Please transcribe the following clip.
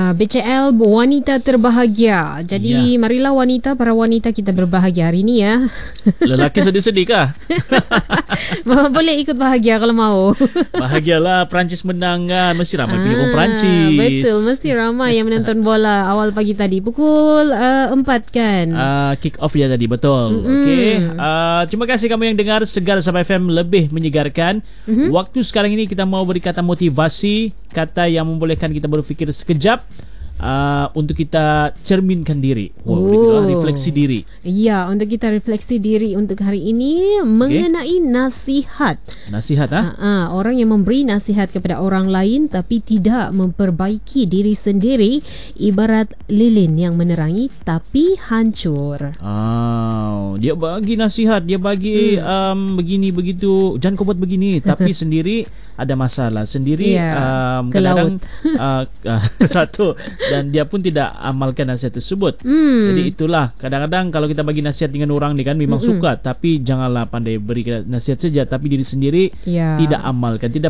BCL wanita terbahagia. Jadi marilah para wanita kita berbahagia hari ni ya. Lelaki sedih-sedih kah? Boleh ikut bahagia kalau mau. Bahagialah, Perancis menang kan. Mesti ramai penyokong Perancis. Betul, mesti ramai yang menonton bola awal pagi tadi. Pukul 4 kan. Kick off ya tadi, betul. Okey. Terima kasih kamu yang dengar Segar Sabah FM, lebih menyegarkan. Waktu sekarang ini kita mau beri kata motivasi, kata yang membolehkan kita berfikir sekejap, untuk kita cerminkan diri. Refleksi diri. Ya, untuk kita refleksi diri untuk hari ini mengenai nasihat. Nasihat orang yang memberi nasihat kepada orang lain tapi tidak memperbaiki diri sendiri ibarat lilin yang menerangi tapi hancur. Dia bagi nasihat, dia bagi begini begitu, jangan kau buat begini, tapi sendiri ada masalah sendiri, kadang-kadang satu, dan dia pun tidak amalkan nasihat tersebut. Jadi itulah, kadang-kadang kalau kita bagi nasihat dengan orang ni kan memang suka, tapi janganlah pandai beri nasihat saja, tapi diri sendiri tidak amalkan, tidak